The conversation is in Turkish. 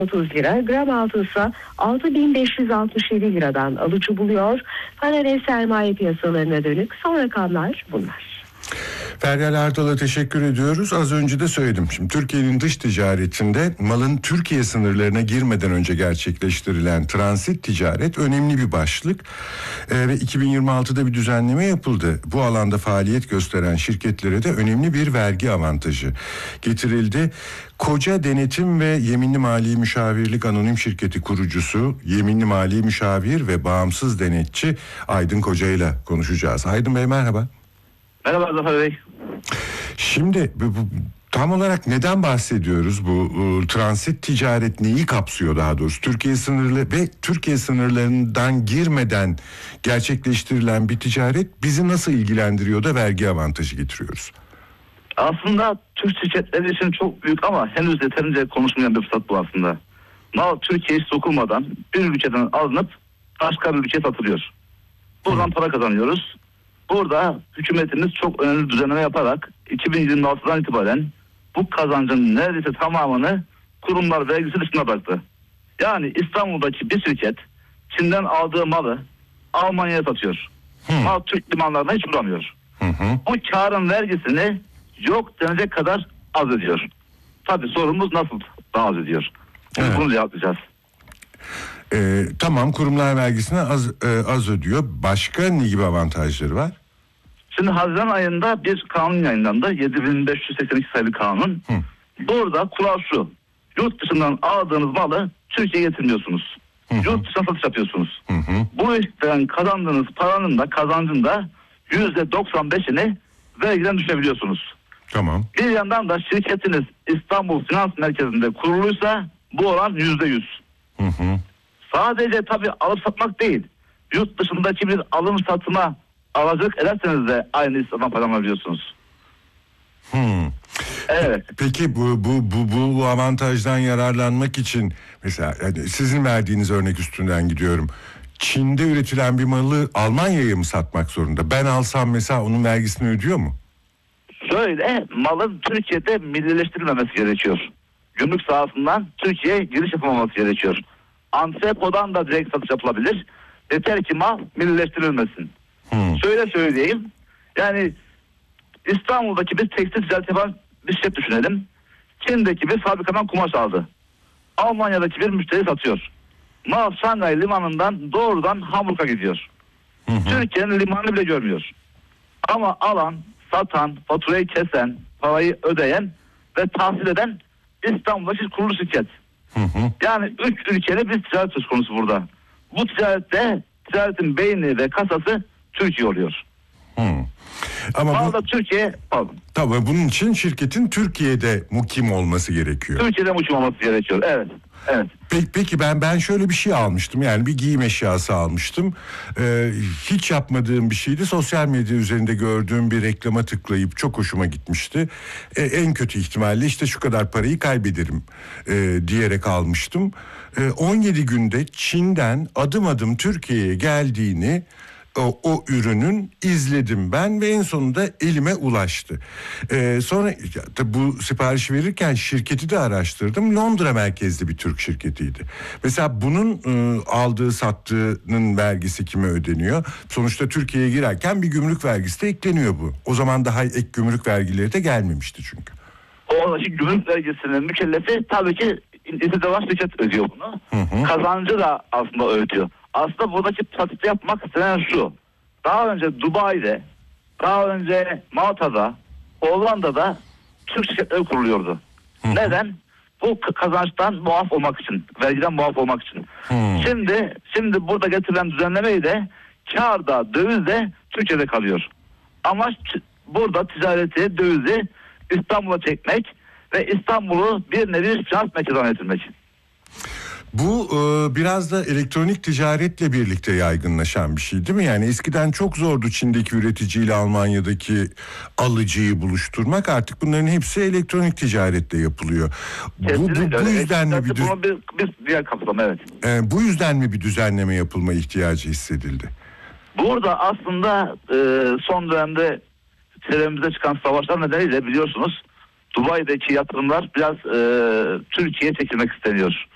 30 lira, gram altın ise 6.567 liradan alıcı buluyor. Para ve sermaye piyasalarına dönük son rakamlar bunlar. Feryal Ardal'a teşekkür ediyoruz. Az önce de söyledim. Şimdi Türkiye'nin dış ticaretinde malın Türkiye sınırlarına girmeden önce gerçekleştirilen transit ticaret önemli bir başlık. Ve 2026'da bir düzenleme yapıldı. Bu alanda faaliyet gösteren şirketlere de önemli bir vergi avantajı getirildi. Koca Denetim ve Yeminli Mali Müşavirlik Anonim Şirketi kurucusu, yeminli mali müşavir ve bağımsız denetçi Aydın Koca ile konuşacağız. Aydın Bey merhaba. Merhaba Zafer Bey. Şimdi tam olarak neden bahsediyoruz? Bu transit ticaret neyi kapsıyor daha doğrusu? Türkiye sınırlı ve Türkiye sınırlarından girmeden gerçekleştirilen bir ticaret bizi nasıl ilgilendiriyor da vergi avantajı getiriyoruz? Aslında Türk şirketleri için çok büyük ama henüz yeterince konuşmayan bir fırsat bu aslında. Mal Türkiye'ye sokulmadan bir ülkeden alınıp başka bir ülkeye satılıyor. Buradan para kazanıyoruz. Burada hükümetimiz çok önemli düzenleme yaparak 2026'dan itibaren bu kazancın neredeyse tamamını kurumlar vergisi dışına bıraktı. Yani İstanbul'daki bir şirket Çin'den aldığı malı Almanya'ya satıyor. Mal Türk limanlarına hiç uğramıyor. Bu karın vergisini yok denecek kadar az ediyor. Tabii sorumuz nasıl daha az ediyor? Evet. Bunu cevaplayacağız. Tamam, kurumlar vergisini az ödüyor. Başka ne gibi avantajları var? Şimdi Haziran ayında bir kanun yayınlandı. 7582 sayılı kanun. Burada kural şu. Yurt dışından aldığınız malı Türkiye'ye getirmiyorsunuz. Yurt dışına satış yapıyorsunuz. Bu işten kazandığınız paranın da kazancın da %95'ini vergiden düşebiliyorsunuz. Tamam. Bir yandan da şirketiniz İstanbul Finans Merkezi'nde kuruluysa bu oran %100. Sadece tabii alıp satmak değil. Yurt dışındaki bir alım satıma aracılık ederseniz de aynı İslam'dan faydalanabiliyorsunuz. Evet. Peki bu avantajdan yararlanmak için mesela yani sizin verdiğiniz örnek üstünden gidiyorum. Çin'de üretilen bir malı Almanya'ya mı satmak zorunda? Ben alsam mesela onun vergisini ödüyor mu? Şöyle, malın Türkiye'de millileştirilmemesi gerekiyor. Gümrük sahasından Türkiye'ye giriş yapılmaması gerekiyor. Antrepodan da direkt satış yapılabilir. Yeter ki mal millileştirilmesin. Şöyle söyleyeyim. Yani İstanbul'daki bir tekstil ticaret yapan bir şirket düşünelim. Çin'deki bir fabrikadan kumaş aldı. Almanya'daki bir müşteri satıyor. Mal Şangay limanından doğrudan Hamburg'a gidiyor. Türkiye'nin limanını bile görmüyor. Ama alan, satan, faturayı kesen, parayı ödeyen ve tahsil eden İstanbul'daki kurulu şirket. Yani 3 ülkeli bir ticaret söz konusu burada. Bu ticarette ticaretin beyni ve kasası Türkiye oluyor. Ama da Türkiye, pardon. Tabii bunun için şirketin Türkiye'de mukim olması gerekiyor. Türkiye'de mukim olması gerekiyor. Evet. Evet. Peki ben şöyle bir şey almıştım, yani bir giyim eşyası almıştım. Hiç yapmadığım bir şeydi. Sosyal medya üzerinde gördüğüm bir reklama tıklayıp çok hoşuma gitmişti. En kötü ihtimalle işte şu kadar parayı kaybederim diyerek almıştım. 17 günde Çin'den adım adım Türkiye'ye geldiğini o ürünün izledim ben ve en sonunda elime ulaştı. Sonra bu siparişi verirken şirketi de araştırdım. Londra merkezli bir Türk şirketiydi. Mesela bunun aldığı sattığının vergisi kime ödeniyor? Sonuçta Türkiye'ye girerken bir gümrük vergisi de ekleniyor bu. O zaman daha ek gümrük vergileri de gelmemişti çünkü. Oradaki gümrük vergisinin mükellefi tabii ki İstihbarat şirket ödüyor bunu. Kazancı da aslında ödüyor. Aslında buradaki pratikte yapmak istenen şu. Daha önce Dubai'de, daha önce Malta'da, Hollanda'da Türk şirketleri kuruluyordu. Neden? Bu kazançtan muaf olmak için, vergiden muaf olmak için. Şimdi burada getirilen düzenlemeyi de kârda, döviz de Türkiye'de kalıyor. Amaç burada ticareti, dövizi İstanbul'a çekmek ve İstanbul'u bir nevi finans merkezi haline getirmek. Bu biraz da elektronik ticaretle birlikte yaygınlaşan bir şey değil mi? Yani eskiden çok zordu Çin'deki üreticiyle Almanya'daki alıcıyı buluşturmak. Artık bunların hepsi elektronik ticaretle yapılıyor. Bu yüzden mi bir diğer kapsam, evet. Bu yüzden mi bir düzenleme yapılma ihtiyacı hissedildi? Burada aslında son dönemde çevremizde çıkan savaşlar nedeniyle biliyorsunuz Dubai'deki yatırımlar biraz Türkiye'ye çekilmek isteniyor.